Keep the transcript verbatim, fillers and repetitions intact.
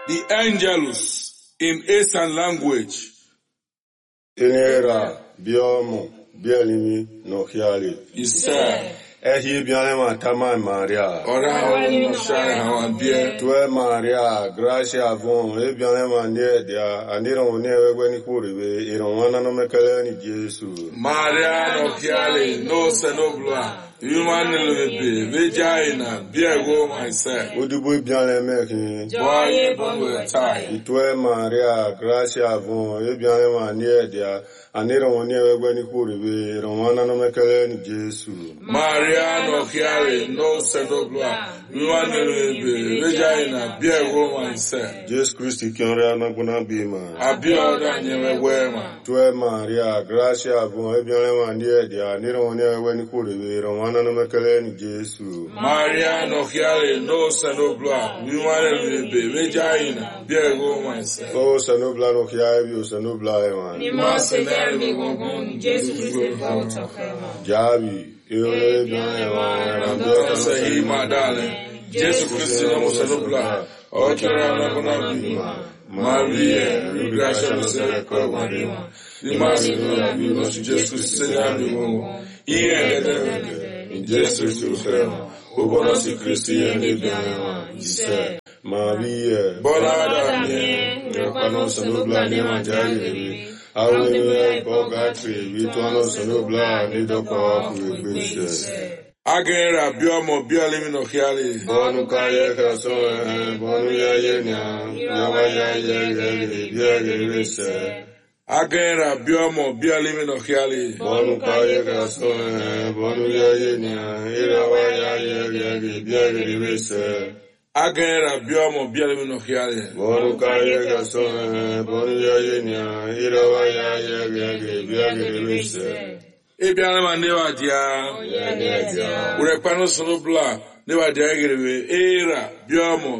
The Angelus in Eastern language. Inera biomo bielimi no hiali. Isa. Ehi bianema tama Maria. Ora wani no share hawan bie. Tue Maria, gracia avon, e bianema nie dia, anira one wewe ni kuribe, ironwana no mekele ni Jesu. Maria no hiali no senobla. Human lebe, vagina, biego myself. Udubu biane meki. Boye bonwe tai. Itue Maria, gracia avon, e bianema nie dia, anira one wewe ni kuribe, ironwana no mekele ni Jesu. Maria no hiali no senobla. Human lebe, vagina, biego myself. Jesus Christ kiore anaguna bima. Abioda nyewe wema. Tue Maria, gracia avon, e bianema nie dia, anira one wewe ni kuribe, ironwana no mekele ni Jesu. Maria no hiali no senobla. Human lebe, vagina, biego myself. Oh, senobla no hiali, o senobla eman. Ni masenere mi gongon, Jesus Christ volta kema. Jabi, eole bianema, Nando se imadale. Jesus Christ no senobla. Okera na kuna bima. Maria, gracia no se recordarima. Ni masenere mi gongon, Jesus Christ se mi gongon. In Jesus Christ crema. O bonosi Christi ende bianema. Ise. Maria, Bonada mie. Repano senobla ne manjari. Awe bogatri, vituano senobla ne doko kuibishe. Agera biomo bialimi no hiali. Bonu kaye krasoe, bonu ya yenya, yawa ya yegeli, biagirise. Agera biomo bialimi no hiali. Bonu kaye krasoe, bonu ya yenya, yawa ya yegeli, biagirise. Agera biomo bialimi no hiali. Bonu kaye krasoe, bonu ya yenya, yawa ya yegeli, biagirise. Ebianema newa dia. Urepano sonobla. Newa dia egerewe. Era biomo